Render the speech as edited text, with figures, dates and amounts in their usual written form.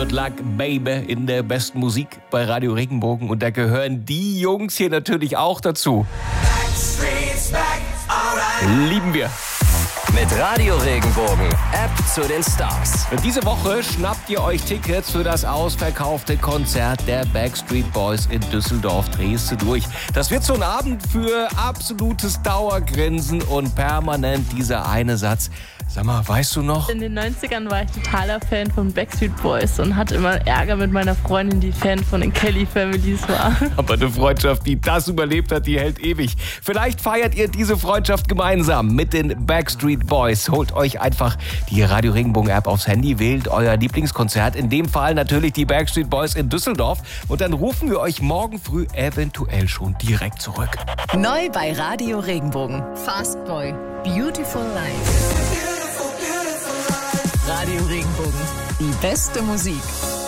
Good Luck Baby in der besten Musik bei Radio Regenbogen. Und da gehören die Jungs hier natürlich auch dazu. Lieben wir. Mit Radio Regenbogen, App zu den Stars. Und diese Woche schnappt ihr euch Tickets für das ausverkaufte Konzert der Backstreet Boys in Düsseldorf. Drehst du durch. Das wird so ein Abend für absolutes Dauergrinsen und permanent dieser eine Satz. Sag mal, weißt du noch? In den 90ern war ich totaler Fan von Backstreet Boys und hatte immer Ärger mit meiner Freundin, die Fan von den Kelly Families war. Aber eine Freundschaft, die das überlebt hat, die hält ewig. Vielleicht feiert ihr diese Freundschaft gemeinsam mit den Backstreet Boys. Holt euch einfach die Radio Regenbogen App aufs Handy, wählt euer Lieblingskonzert. In dem Fall natürlich die Backstreet Boys in Düsseldorf. Und dann rufen wir euch morgen früh eventuell schon direkt zurück. Neu bei Radio Regenbogen. Fast Boy. Beautiful Life. Radio Regenbogen. Die beste Musik.